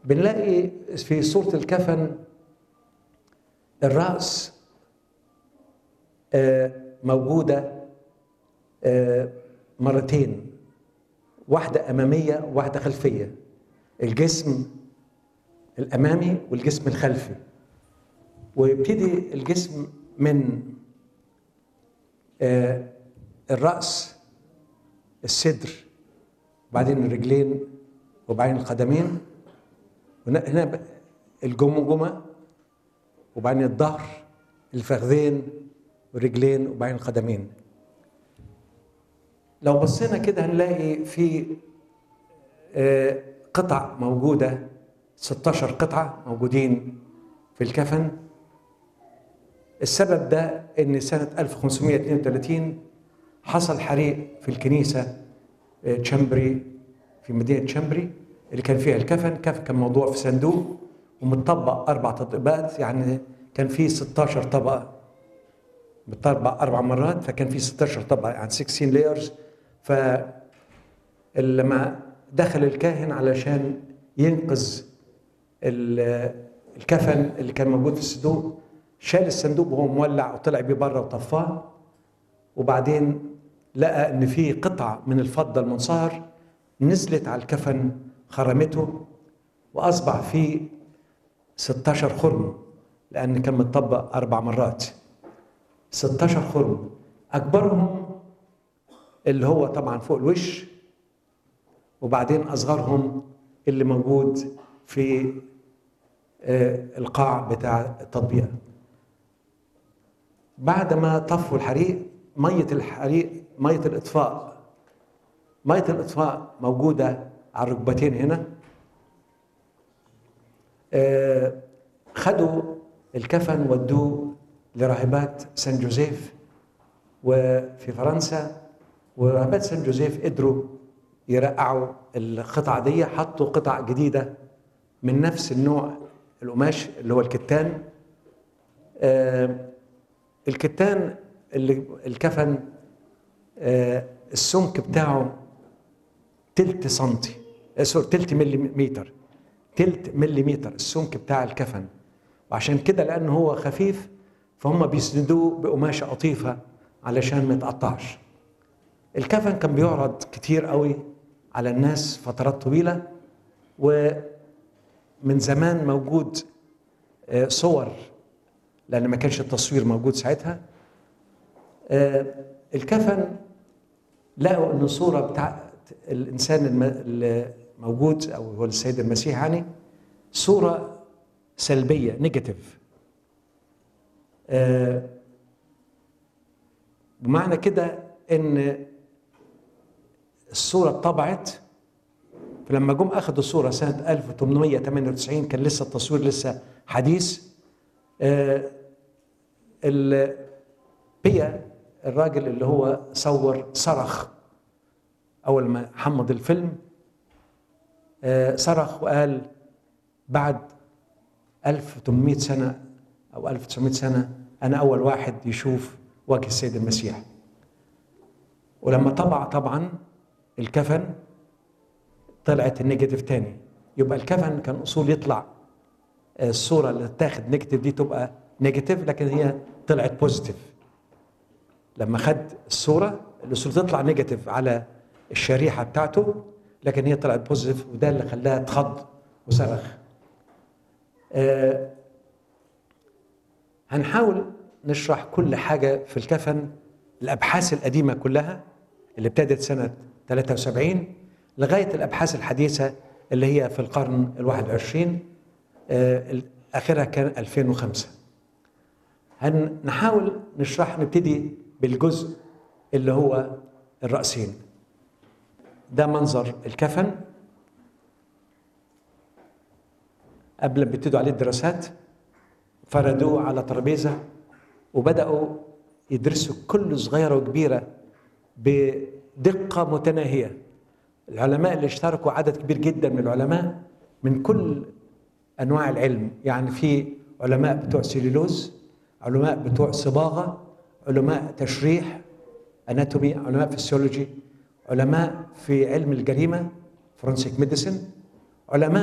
بنلاقي في صورة الكفن الرأس موجودة مرتين، واحدة أمامية وواحدة خلفية، الجسم الأمامي والجسم الخلفي. ويبتدي الجسم من الرأس، الصدر، وبعدين الرجلين، وبعدين القدمين، هنا الجمجمة، وبعدين الظهر، الفخذين والرجلين، وبعدين القدمين. لو بصينا كده هنلاقي في قطع موجودة، 16 قطعة موجودين في الكفن. السبب ده ان سنة 1532 حصل حريق في الكنيسة تشامبري، في مدينة تشامبري اللي كان فيها الكفن. كان موضوع في صندوق ومتطبق 4 تطبيقات، يعني كان فيه 16 طبقة متطبق 4 مرات، فكان فيه 16 طبقة، يعني 16 layers. فلما دخل الكاهن علشان ينقذ الكفن اللي كان موجود في الصندوق، شال الصندوق وهو مولع وطلع بيه بره وطفاه، وبعدين لقى ان في قطعة من الفضة المنصهر نزلت على الكفن خرمته، واصبح فيه 16 خرم، لان كان متطبق 4 مرات. 16 خرم، اكبرهم اللي هو طبعا فوق الوش، وبعدين اصغرهم اللي موجود في القاع بتاع التطبيق. بعد ما طفوا الحريق، ميه الاطفاء موجوده على الركبتين هنا. خدوا الكفن ودوه لراهبات سان جوزيف وفي فرنسا، وراهبات سان جوزيف قدروا يرقعوا القطع دي، حطوا قطع جديده من نفس النوع القماش اللي هو الكتان. الكتان اللي الكفن السمك بتاعه تلت سنتي، تلت مليمتر السمك بتاع الكفن. وعشان كده لأنه هو خفيف فهم بيسندوه بقماشة قطيفة علشان ما يتقطعش. الكفن كان بيعرض كتير قوي على الناس فترات طويلة، ومن زمان موجود صور، لأن ما كانش التصوير موجود ساعتها. الكفن لقوا أن الصورة بتاع الإنسان الموجود أو هو السيد المسيح يعني صورة سلبية، نيجاتيف. بمعنى كده أن الصورة اتطبعت، فلما جم أخذوا الصورة سنة 1898 كان لسه التصوير لسه حديث. بيا الراجل اللي هو صور صرخ أول ما حمض الفيلم، صرخ وقال بعد 1800 سنة أو 1900 سنة أنا أول واحد يشوف وجه السيد المسيح. ولما طبعا الكفن طلعت النيجاتيف تاني. يبقى الكفن كان أصول يطلع الصورة اللي تاخد نيجاتيف دي تبقى نيجاتيف، لكن هي طلعت بوزيتيف. لما خد الصورة تطلع نيجاتيف على الشريحة بتاعته، لكن هي طلعت بوزيتيف، وده اللي خلاها تخض وصرخ. هنحاول نشرح كل حاجة في الكفن، الأبحاث القديمة كلها اللي ابتدت سنة 73 لغاية الأبحاث الحديثة اللي هي في القرن 21، آخرها كان 2005. هنحاول نشرح، نبتدي بالجزء اللي هو الرأسين. ده منظر الكفن قبل ما يبتدوا عليه الدراسات. فردوه على ترابيزة وبدأوا يدرسوا كل صغيرة وكبيرة بدقة متناهية. العلماء اللي اشتركوا عدد كبير جدا من العلماء من كل أنواع العلم، يعني في علماء بتوع سيلولوز، علماء بتوع صباغة، علماء تشريح اناتومي، علماء فيسيولوجي، علماء في علم الجريمة فورنسيك ميديسن، علماء